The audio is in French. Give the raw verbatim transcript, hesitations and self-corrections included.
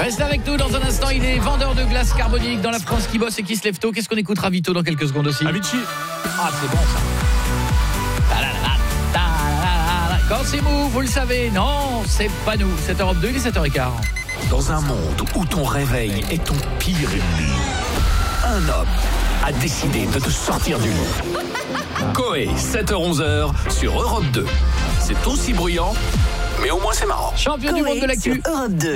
Restez avec nous dans un instant, il est vendeur de glace carbonique dans la France qui bosse et qui se lève tôt. Qu'est-ce qu'on écoutera Vito dans quelques secondes aussi? Avicii. Ah, c'est bon ça. Ta-la-la, ta-la-la-la. Quand c'est mou, vous le savez, non, c'est pas nous. sept heures deux, il est sept heures quinze. Dans un monde où ton réveil est ton pire ennemi, un homme a décidé de te sortir du lit. Coé, sept heures onze sur Europe deux. C'est aussi bruyant, mais au moins c'est marrant. Champion du monde de l'actu. Europe deux.